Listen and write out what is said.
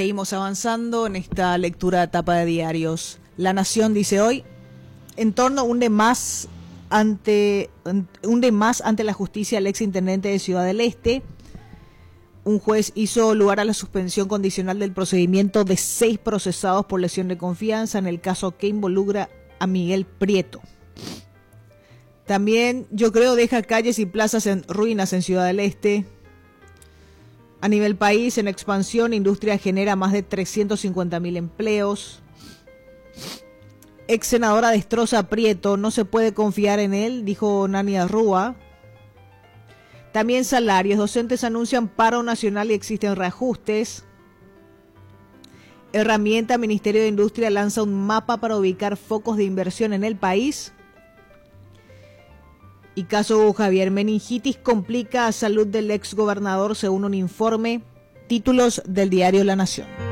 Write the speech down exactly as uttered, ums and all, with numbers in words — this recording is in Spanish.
Seguimos avanzando en esta lectura de tapa de diarios. La Nación dice hoy, en torno a un de más ante un de más ante la justicia el ex intendente de Ciudad del Este. Un juez hizo lugar a la suspensión condicional del procedimiento de seis procesados por lesión de confianza en el caso que involucra a Miguel Prieto. También, yo creo, deja calles y plazas en ruinas en Ciudad del Este. A nivel país, en expansión, industria genera más de trescientos cincuenta mil empleos. Ex senadora destroza a Prieto, no se puede confiar en él, dijo Nani Rúa. También salarios, docentes anuncian paro nacional y existen reajustes. Herramienta, Ministerio de Industria lanza un mapa para ubicar focos de inversión en el país. Y caso Javier, meningitis complica a salud del ex gobernador según un informe. Títulos del diario La Nación.